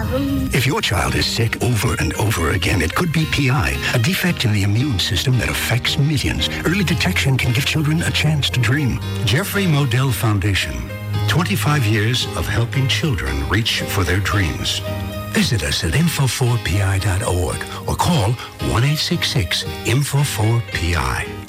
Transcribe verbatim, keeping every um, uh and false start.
If your child is sick over and over again, it could be P I, a defect in the immune system that affects millions. Early detection can give children a chance to dream. Jeffrey Modell Foundation. twenty-five years of helping children reach for their dreams. Visit us at info four p i dot org or call one eight six six info four P I.